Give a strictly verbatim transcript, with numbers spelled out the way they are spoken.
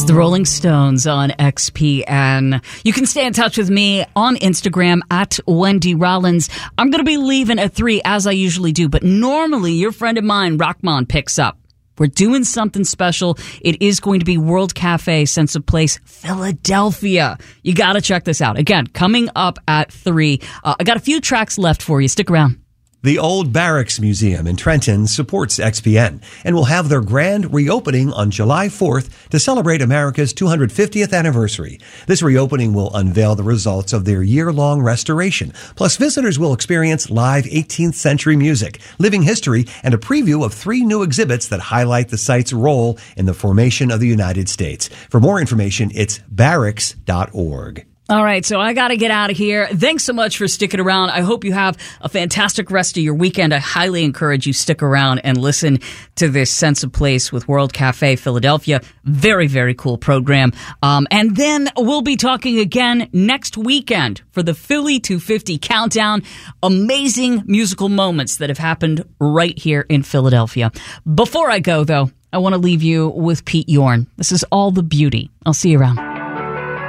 the Rolling Stones on X P N. You can stay in touch with me on Instagram at Wendy Rollins. I'm going to be leaving at three as I usually do, but normally your friend of mine, Rockman, picks up. We're doing something special. It is going to be World Cafe Sense of Place Philadelphia. You got to check this out. Again, coming up at three. Uh, I got a few tracks left for you. Stick around. The Old Barracks Museum in Trenton supports X P N and will have their grand reopening on July fourth to celebrate America's two hundred fiftieth anniversary. This reopening will unveil the results of their year-long restoration. Plus, visitors will experience live eighteenth century music, living history, and a preview of three new exhibits that highlight the site's role in the formation of the United States. For more information, it's barracks dot org. All right, so I got to get out of here. Thanks so much for sticking around. I hope you have a fantastic rest of your weekend. I highly encourage you stick around and listen to this Sense of Place with World Cafe Philadelphia. Very, very cool program. Um, and then we'll be talking again next weekend for the Philly two fifty Countdown. Amazing musical moments that have happened right here in Philadelphia. Before I go, though, I want to leave you with Pete Yorn. This is All the Beauty. I'll see you around.